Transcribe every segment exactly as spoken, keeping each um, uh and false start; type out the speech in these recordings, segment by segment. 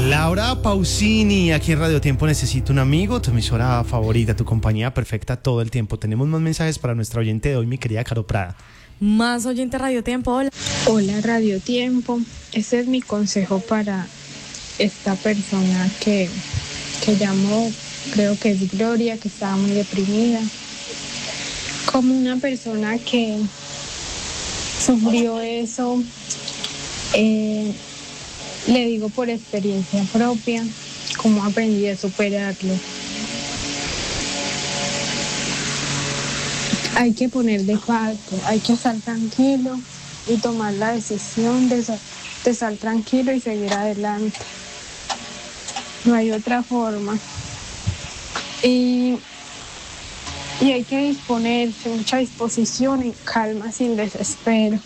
Laura Pausini, aquí en Radio Tiempo Necesito un amigo, tu emisora favorita, tu compañía perfecta todo el tiempo. Tenemos más mensajes para nuestra oyente de hoy, mi querida Caro Prada. Más oyente Radio Tiempo, hola. Hola Radio Tiempo, ese es mi consejo para esta persona que, que llamó, creo que es Gloria, que estaba muy deprimida. Como una persona que sufrió eso, eh, le digo por experiencia propia, cómo aprendí a superarlo. Hay que poner de parte, hay que estar tranquilo y tomar la decisión de, de estar tranquilo y seguir adelante. No hay otra forma. Y, y hay que disponerse, mucha disposición y calma sin desespero.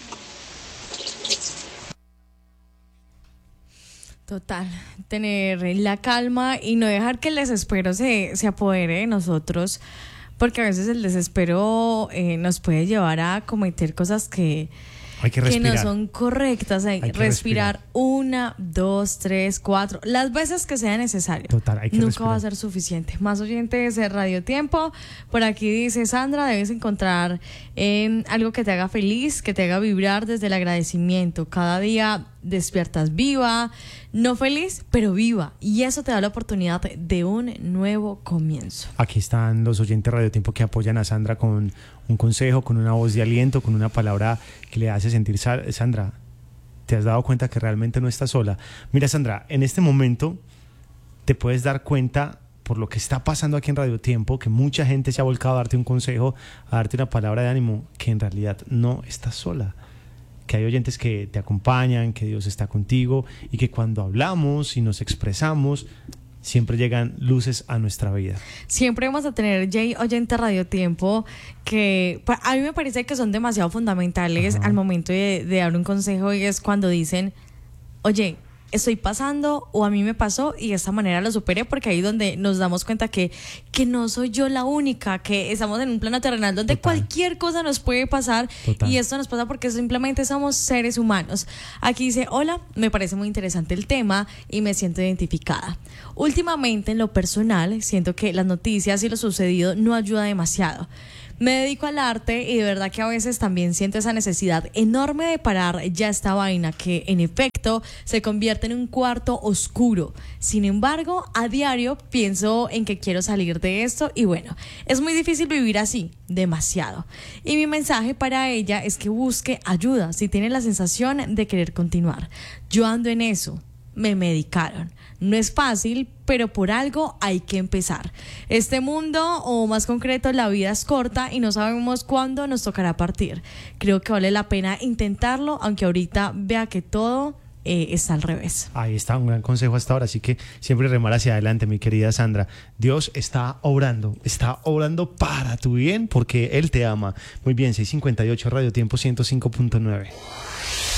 Total, tener la calma y no dejar que el desespero se, se apodere de nosotros, porque a veces el desespero eh, nos puede llevar a cometer cosas que, hay que, que no son correctas. Hay, hay que respirar, respirar una, dos, tres, cuatro, las veces que sea necesario. Total, hay que Nunca respirar. va a ser suficiente. Más oyentes de Radio Tiempo. Por aquí dice Sandra, debes encontrar eh, algo que te haga feliz, que te haga vibrar desde el agradecimiento. Cada día despiertas viva, no feliz, pero viva, y eso te da la oportunidad de un nuevo comienzo. Aquí están los oyentes de Radio Tiempo que apoyan a Sandra con un consejo, con una voz de aliento, con una palabra que le hace sentir, Sandra, te has dado cuenta que realmente no estás sola. Mira, Sandra, en este momento te puedes dar cuenta, por lo que está pasando aquí en Radio Tiempo, que mucha gente se ha volcado a darte un consejo, a darte una palabra de ánimo, que en realidad no estás sola, que hay oyentes que te acompañan, que Dios está contigo y que cuando hablamos y nos expresamos siempre llegan luces a nuestra vida. Siempre vamos a tener, Jay, oyente Radio Tiempo, que a mí me parece que son demasiado fundamentales. Ajá. Al momento de, de dar un consejo, y es cuando dicen, oye, estoy pasando o a mí me pasó y de esta manera lo superé, porque ahí es donde nos damos cuenta que, que no soy yo la única, que estamos en un plano terrenal donde Total. Cualquier cosa nos puede pasar. Total. Y esto nos pasa porque simplemente somos seres humanos. Aquí dice, hola, me parece muy interesante el tema y me siento identificada. Últimamente en lo personal siento que las noticias y lo sucedido no ayuda demasiado. Me dedico al arte y de verdad que a veces también siento esa necesidad enorme de parar ya esta vaina que en efecto se convierte en un cuarto oscuro. Sin embargo, a diario pienso en que quiero salir de esto y bueno, es muy difícil vivir así, demasiado. Y mi mensaje para ella es que busque ayuda si tiene la sensación de querer continuar. Yo ando en eso. Me medicaron. No es fácil, pero por algo hay que empezar. Este mundo, o más concreto, la vida es corta y no sabemos cuándo nos tocará partir. Creo que vale la pena intentarlo, aunque ahorita vea que todo eh, está al revés. Ahí está, un gran consejo hasta ahora, así que siempre remar hacia adelante, mi querida Sandra. Dios está obrando, está obrando para tu bien, porque Él te ama. Muy bien, seiscientos cincuenta y ocho, Radio Tiempo ciento cinco punto nueve.